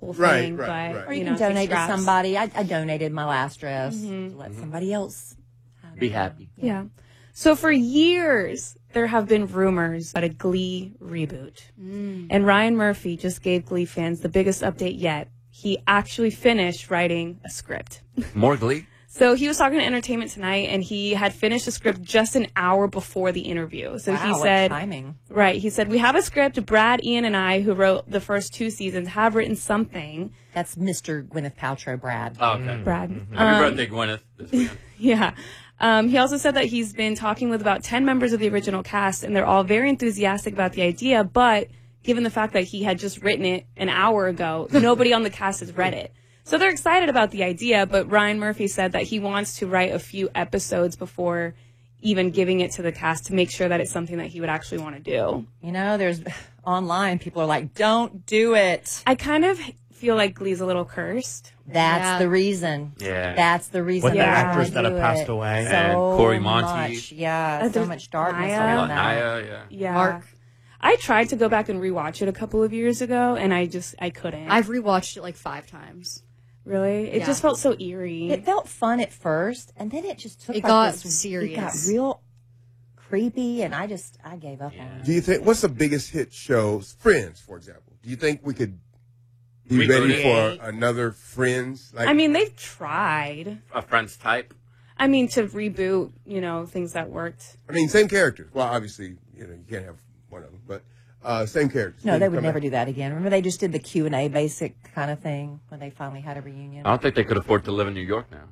whole thing. Or you can donate to somebody. I donated my last dress to let somebody else be happy. Yeah. So for years, there have been rumors about a Glee reboot. And Ryan Murphy just gave Glee fans the biggest update yet. He actually finished writing a script. More Glee? So he was talking to Entertainment Tonight, and he had finished the script just an hour before the interview. So he said, what timing. Right. He said, we have a script. Brad, Ian, and I, who wrote the first 2 seasons, have written something. That's Mr. Gwyneth Paltrow, Brad. Oh, okay. Brad. Happy birthday, Gwyneth. This weekend. Yeah. He also said that he's been talking with about 10 members of the original cast, and they're all very enthusiastic about the idea, but given the fact that he had just written it an hour ago, nobody on the cast has read it. So they're excited about the idea, but Ryan Murphy said that he wants to write a few episodes before even giving it to the cast to make sure that it's something that he would actually want to do. You know, there's online, people are like, don't do it. I kind of feel like Glee's a little cursed. That's the reason. Yeah. That's the reason. With the actress that have passed away. And So Corey Monteith. much, so much darkness Naya. around that. Naya, Yeah. Mark. I tried to go back and rewatch it a couple of years ago, and I couldn't. I've rewatched it like 5 times. Really? It just felt so eerie. It felt fun at first, and then it just took It got this, serious. It got real creepy, and I gave up on it. Do you think, what's the biggest hit show? Friends, for example. Do you think we could be We ready could. for another Friends? Like, I mean, they've tried. A Friends type. I mean, to reboot, things that worked. I mean, same characters. Well, obviously, you can't have one of them, but same characters. No, they would never do that again. Remember, they just did the Q&A basic kind of thing when they finally had a reunion. I don't think they could afford to live in New York now.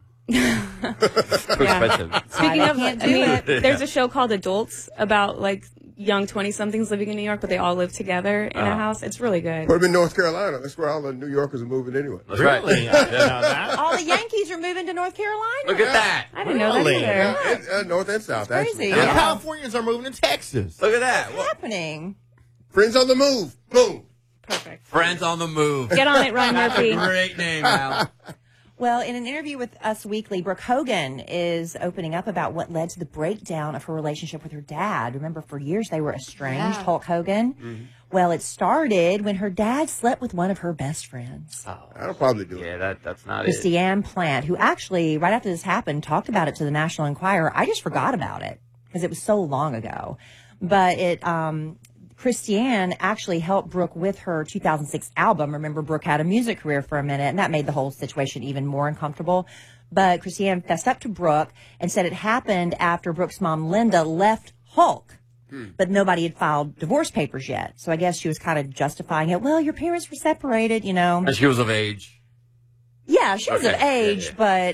It's too expensive. Speaking of, can't I do mean, it. there's a show called Adults about like young 20-somethings living in New York, but they all live together in a house. It's really good. Put them in North Carolina. That's where all the New Yorkers are moving anyway. That's right. Really? I didn't know that. All the Yankees are moving to North Carolina. Look at that. I didn't know that Really? either. And, North and South, That's actually. crazy. And Yeah. Californians are moving to Texas. Look at that. What's happening? Friends on the move. Boom. Perfect. Friends on the move. Get on it, Ryan Murphy. Great name, Al. Well, in an interview with Us Weekly, Brooke Hogan is opening up about what led to the breakdown of her relationship with her dad. Remember, for years they were estranged, Hulk Hogan. Mm-hmm. Well, it started when her dad slept with one of her best friends. That'll probably do it. Yeah, that's not Christiane Plant, who actually, right after this happened, talked about it to the National Enquirer. I just forgot about it because it was so long ago. But Christiane actually helped Brooke with her 2006 album. Remember, Brooke had a music career for a minute, and that made the whole situation even more uncomfortable. But Christiane fessed up to Brooke and said it happened after Brooke's mom, Linda, left Hulk. But nobody had filed divorce papers yet. So I guess she was kind of justifying it. Well, your parents were separated, And she was of age. Yeah, she was of Okay. age, but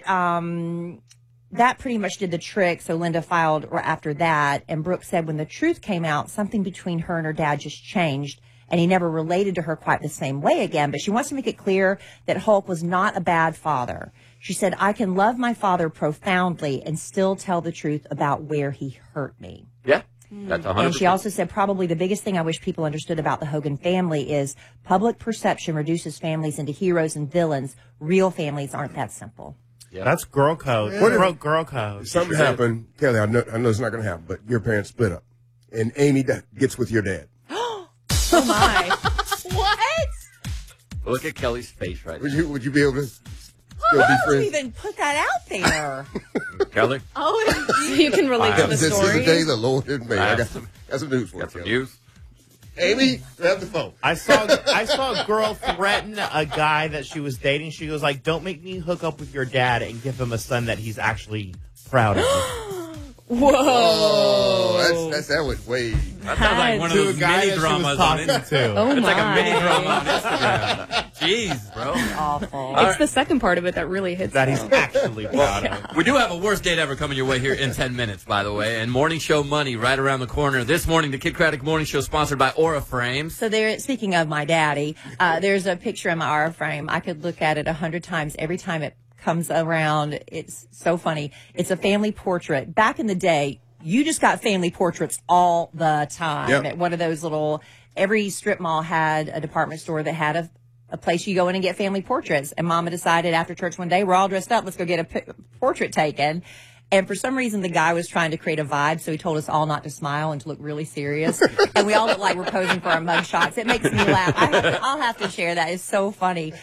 that pretty much did the trick. So Linda filed after that, and Brooke said when the truth came out, something between her and her dad just changed, and he never related to her quite the same way again. But she wants to make it clear that Hulk was not a bad father. She said, I can love my father profoundly and still tell the truth about where he hurt me. Yeah, that's 100%. And she also said probably the biggest thing I wish people understood about the Hogan family is public perception reduces families into heroes and villains. Real families aren't that simple. Yeah. That's girl code. Girl code. Something happened, Kelly. I know it's not going to happen, but your parents split up, and Amy gets with your dad. Oh my! What? Look at Kelly's face right Would now. you be able to still How be did you friends? even put that out there? Kelly? Oh, so you can relate to the This is the story. day the Lord has made. I got some some news for you. Got some Kelly. news? Amy, grab the phone. I saw a girl threaten a guy that she was dating. She goes like, "Don't make me hook up with your dad and give him a son that he's actually proud of." Whoa. Oh, that went way. That sounds like one of To a those guy mini that she was dramas on talking Instagram. to. Oh It's my. like a mini drama on Instagram. Jeez, bro. Awful. It's the second part of it that really hits That he's home. actually proud of. We do have a worst date ever coming your way here in 10 minutes, by the way. And morning show money right around the corner. This morning, the Kid Craddock Morning Show sponsored by Aura Frames. So there, speaking of my daddy, there's a picture in my Aura frame. I could look at it 100 times every time it comes around. It's so funny. It's a family portrait. Back in the day, you just got family portraits all the time. Yep. At one of those every strip mall had a department store that had a place you go in and get family portraits. And Mama decided after church one day, we're all dressed up, let's go get a portrait taken. And for some reason, the guy was trying to create a vibe, so he told us all not to smile and to look really serious. And we all look like we're posing for our mug shots. It makes me laugh. I'll have to share that. It's so funny.